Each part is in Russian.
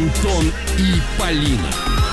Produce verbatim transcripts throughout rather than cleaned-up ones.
Антон и Полина.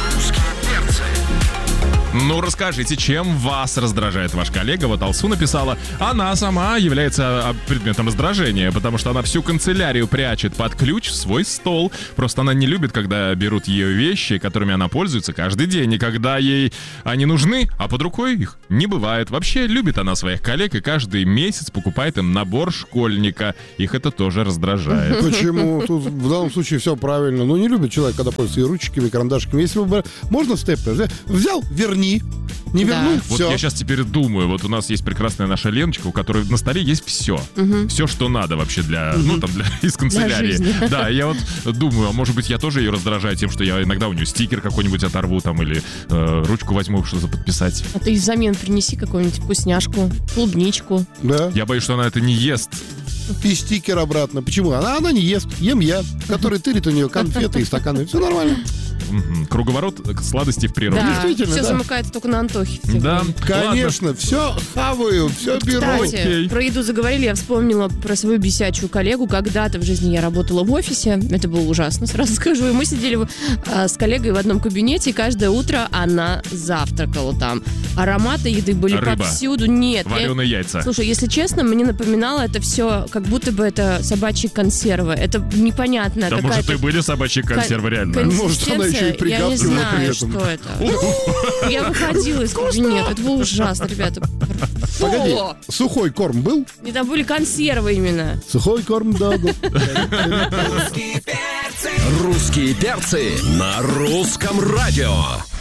Ну, расскажите, чем вас раздражает ваш коллега? Вот Алсу написала, она сама является предметом раздражения, потому что она всю канцелярию прячет под ключ в свой стол. Просто она не любит, когда берут ее вещи, которыми она пользуется каждый день, и когда ей они нужны, а под рукой их не бывает. Вообще, любит она своих коллег и каждый месяц покупает им набор школьника. Их это тоже раздражает. Почему? Тут в данном случае все правильно. Ну, не любит человек, когда пользуется и ручками, и карандашками. Если бы можно степлер, взял, верни. Не верну, да. Вот все. я сейчас теперь думаю, вот у нас есть прекрасная наша Леночка, у которой на столе есть все. Угу. Все, что надо вообще для, угу. ну, там, для, из канцелярии. Да, я вот думаю, а может быть, я тоже ее раздражаю тем, что я иногда у нее стикер какой-нибудь оторву там или э, ручку возьму, что-то подписать. А ты взамен принеси какую-нибудь вкусняшку, клубничку. Да. Я боюсь, что она это не ест. И стикер обратно. Почему? Она, она не ест. Ем я, который тырит у нее конфеты и стаканы. Все нормально. Угу. Круговорот сладостей в природе. Да, действительно, все да. замыкается только на Антохе. Да, конечно, ладно. все хаваю, все беру. Кстати, Окей. про еду заговорили, я вспомнила про свою бесячую коллегу. Когда-то в жизни я работала в офисе, это было ужасно, сразу скажу. И мы сидели а, с коллегой в одном кабинете, и каждое утро она завтракала там. Ароматы еды были Рыба. повсюду. Нет. Вареные я... яйца. Слушай, если честно, мне напоминало это все, как будто бы это собачьи консервы. Это непонятно. Да, может, и были собачьи консервы, реально. Может, она еще и приготовила. Я не знаю, что это. Я выходила из кабинета. Это было ужасно, ребята. Погоди, сухой корм был? И там были консервы именно. Сухой корм, да. Русские перцы на русском радио.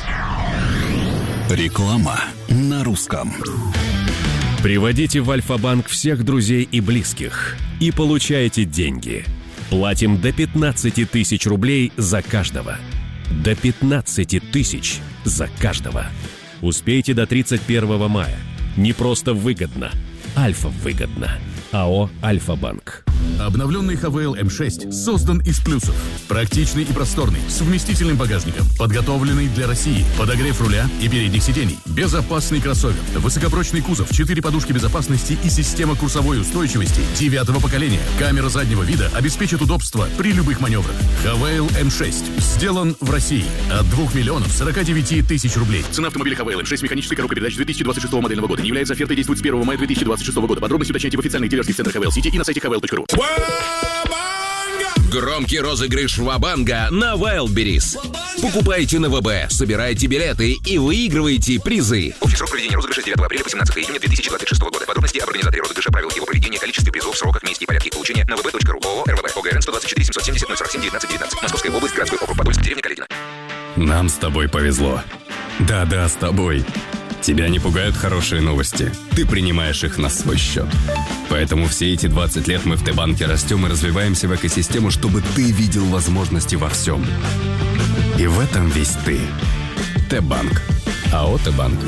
Реклама на русском. Приводите в Альфа-банк всех друзей и близких и получайте деньги. Платим до пятнадцати тысяч рублей за каждого. До пятнадцати тысяч за каждого. Успейте до тридцать первого мая. Не просто выгодно. Альфа выгодно. АО «Альфа-банк». Обновленный ха вэ эл эм шесть создан из плюсов. Практичный и просторный, с вместительным багажником, подготовленный для России, подогрев руля и передних сидений, безопасный кроссовер, высокопрочный кузов, четыре подушки безопасности и система курсовой устойчивости девятого поколения. Камера заднего вида обеспечит удобство при любых маневрах. ха вэ эл эм шесть сделан в России от двух миллионов сорока девяти тысяч рублей. Цена автомобиля ха вэ эл эм шесть механической коробкой передач две тысячи двадцать шестого модельного года не является офертой, действует с первого мая две тысячи двадцать шестого года. Подробности уточняйте в официальных дилерских центрах ха вэ эл City и на сайте ха вэ эл точка ру. Громкий розыгрыш Ва-банга на Wildberries. Покупайте на ВБ, собирайте билеты и выигрывайте призы. Общий срок проведения розыгрыша с девятого апреля по семнадцатого июня две тысячи двадцать шестого года. Подробности об организаторе розыгрыша, правилах его проведения, количестве призов, сроках, месте и порядке их получения на вэ бэ точка ру. ООО эр вэ бэ. ОГРН сто двадцать четыре семьсот семьдесят ноль сорок семь девятнадцать девятнадцать. Московская область, городской округ Подольск, деревня Каледино. Нам с тобой повезло. Да-да, с тобой. Тебя не пугают хорошие новости. Ты принимаешь их на свой счет. Поэтому все эти двадцать лет мы в Т-банке растем и развиваемся в экосистему, чтобы ты видел возможности во всем. И в этом весь ты. Т-банк. АО «Т-банк».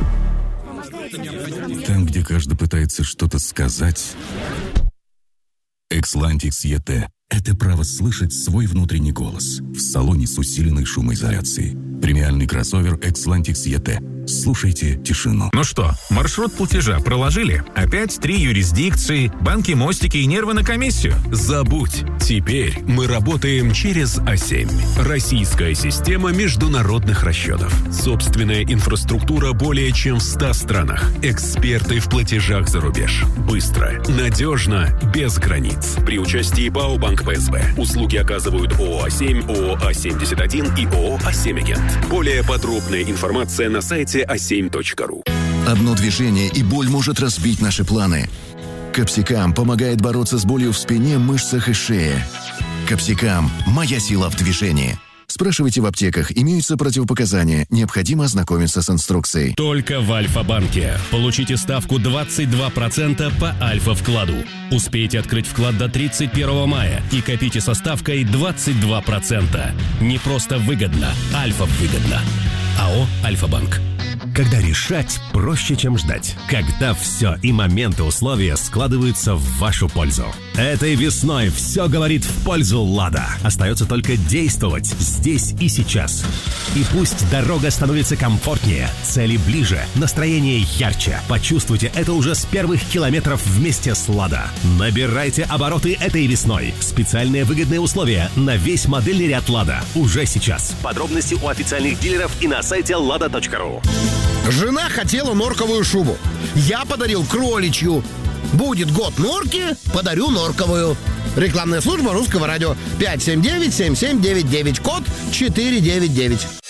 Там, где каждый пытается что-то сказать, Экслантикс и тэ – это право слышать свой внутренний голос в салоне с усиленной шумоизоляцией. Премиальный кроссовер Экслантикс и тэ. Слушайте тишину. Ну что, маршрут платежа проложили? Опять три юрисдикции, банки, мостики и нервы на комиссию? Забудь. Теперь мы работаем через а семь. Российская система международных расчетов. Собственная инфраструктура более чем в ста странах. Эксперты в платежах за рубеж. Быстро, надежно, без границ. При участии БАО Банк Пэ Эс Бэ. Услуги оказывают ООО а семь, ООО а семьдесят один и ООО а семь Агент. Более подробная информация на сайте а семь точка ру. Одно движение, и боль может разбить наши планы. Капсикам помогает бороться с болью в спине, мышцах и шее. Капсикам – моя сила в движении. Спрашивайте в аптеках, имеются противопоказания, необходимо ознакомиться с инструкцией. Только в Альфа-банке. Получите ставку двадцать два процента по Альфа-вкладу. Успейте открыть вклад до тридцать первого мая и копите со ставкой двадцать два процента. Не просто выгодно, Альфа выгодно. АО «Альфа-банк». Когда решать проще, чем ждать. Когда все и моменты условия складываются в вашу пользу. Этой весной все говорит в пользу «Лада». Остается только действовать здесь и сейчас. И пусть дорога становится комфортнее, цели ближе, настроение ярче. Почувствуйте это уже с первых километров вместе с «Лада». Набирайте обороты этой весной. Специальные выгодные условия на весь модельный ряд «Лада» уже сейчас. Подробности у официальных дилеров и на сайте лада точка ру. Жена хотела норковую шубу. Я подарил кроличью. Будет год норки, подарю норковую. Рекламная служба Русского радио. пять семь девять семь семь девять девять, код четыре девять девять.